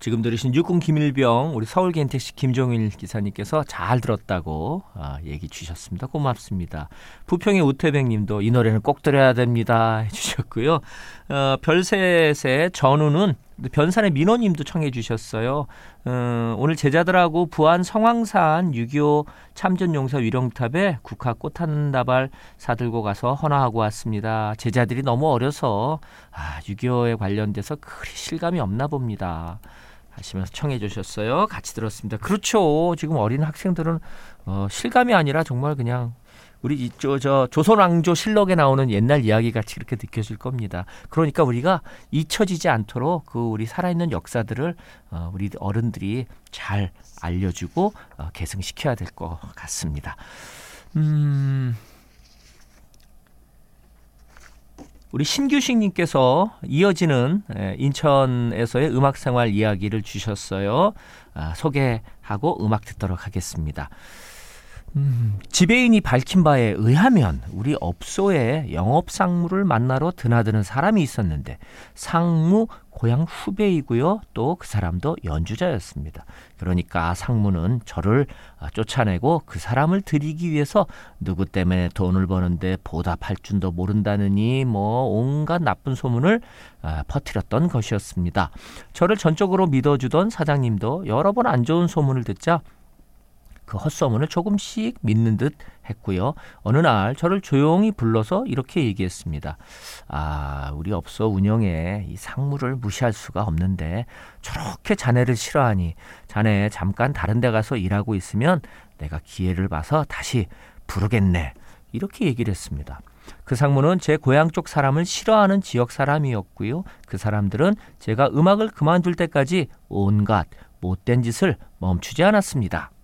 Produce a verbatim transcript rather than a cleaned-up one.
지금 들으신 육군 김일병 우리 서울개인택시 김종일 기사님께서 잘 들었다고 아, 얘기 주셨습니다. 고맙습니다. 부평의 우태백 님도 이 노래는 꼭 들어야 됩니다 해주셨고요. 어, 별셋의 전우는 변산의 민호님도 청해 주셨어요. 어, 오늘 제자들하고 부안 성황산 육이오 참전용사 위령탑에 국화 꽃 한 다발 사들고 가서 헌화하고 왔습니다. 제자들이 너무 어려서 아, 육이오에 관련돼서 그리 실감이 없나 봅니다 하시면서 청해 주셨어요. 같이 들었습니다. 그렇죠. 지금 어린 학생들은 어, 실감이 아니라 정말 그냥 우리 저, 저 조선왕조 실록에 나오는 옛날 이야기 같이 그렇게 느껴질 겁니다. 그러니까 우리가 잊혀지지 않도록 그 우리 살아있는 역사들을 어, 우리 어른들이 잘 알려주고 어, 계승시켜야 될 것 같습니다. 음... 우리 신규식님께서 이어지는 인천에서의 음악생활 이야기를 주셨어요. 아, 소개하고 음악 듣도록 하겠습니다. 음, 지배인이 밝힌 바에 의하면 우리 업소에 영업상무를 만나러 드나드는 사람이 있었는데 상무 고향 후배이고요. 또 그 사람도 연주자였습니다. 그러니까 상무는 저를 쫓아내고 그 사람을 들이기 위해서 누구 때문에 돈을 버는데 보답할 줄도 모른다느니 뭐 온갖 나쁜 소문을 퍼뜨렸던 것이었습니다. 저를 전적으로 믿어주던 사장님도 여러 번 안 좋은 소문을 듣자 그 헛소문을 조금씩 믿는 듯 했고요. 어느 날 저를 조용히 불러서 이렇게 얘기했습니다. 아, 우리 업소 운영에 이 상무를 무시할 수가 없는데 저렇게 자네를 싫어하니 자네 잠깐 다른 데 가서 일하고 있으면 내가 기회를 봐서 다시 부르겠네. 이렇게 얘기를 했습니다. 그 상무는 제 고향 쪽 사람을 싫어하는 지역 사람이었고요. 그 사람들은 제가 음악을 그만둘 때까지 온갖 못된 짓을 멈추지 않았습니다.